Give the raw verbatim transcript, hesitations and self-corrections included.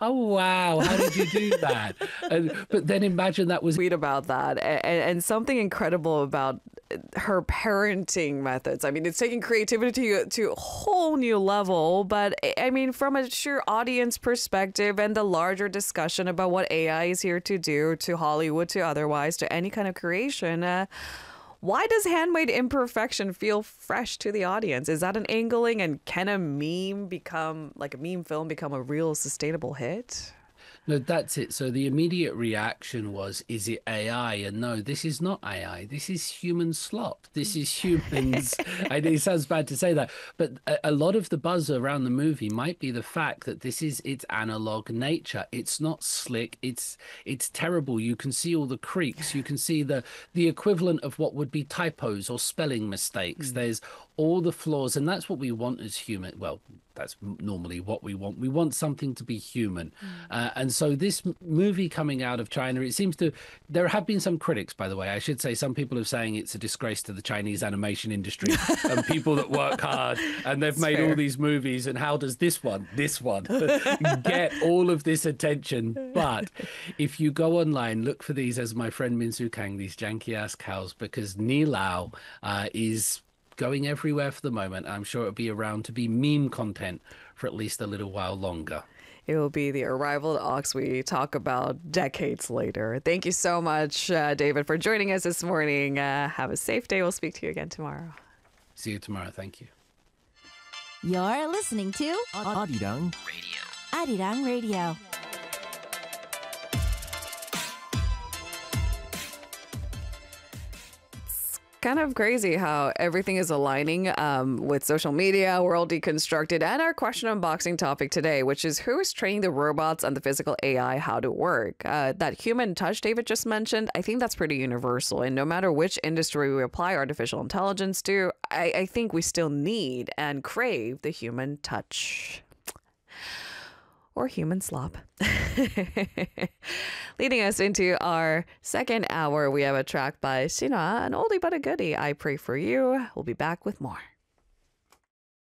Oh, wow. How did you do that? And, but then imagine that was Tweet about that and, and something incredible about her parenting methods. I mean, it's taking creativity to, to a whole new level, but I mean, from a sheer audience perspective and the larger discussion about what A I is here to do to Hollywood, to otherwise, to any kind of creation, uh, why does handmade imperfection feel fresh to the audience? Is that an angling? And can a meme become, like a meme film, become a real sustainable hit? No, that's it. So the immediate reaction was, is it A I? And no, this is not A I. This is human slop. This is humans. I know it sounds bad to say that, but a, a lot of the buzz around the movie might be the fact that this is its analog nature. It's not slick. It's it's terrible. You can see all the creaks. You can see the the equivalent of what would be typos or spelling mistakes. Mm. There's all the flaws, and that's what we want as human. Well, that's normally what we want. We want something to be human. Mm. Uh, and so this m- movie coming out of China, it seems to, there have been some critics, by the way. I should say some people are saying it's a disgrace to the Chinese animation industry and people that work hard and they've made fair. all these movies. And how does this one, this one get all of this attention? But if you go online, look for these, as my friend Min Soo Kang, these janky ass cows, because Ni Lao uh, is going everywhere for the moment. I'm sure it'll be around to be meme content for at least a little while longer. It will be the arrival at Ox we talk about decades later. Thank you so much, uh, David, for joining us this morning. Uh, have a safe day. We'll speak to you again tomorrow. See you tomorrow. Thank you. You're listening to Arirang Radio. Arirang Radio. Kind of crazy how everything is aligning um, with social media, World Deconstructed, and our question unboxing topic today, which is who is training the robots and the physical A I how to work? Uh, that human touch David just mentioned, I think that's pretty universal. And no matter which industry we apply artificial intelligence to, I, I think we still need and crave the human touch. Or human slop. Leading us into our second hour, we have a track by Sinha, an oldie but a goodie. I Pray For You. We'll be back with more.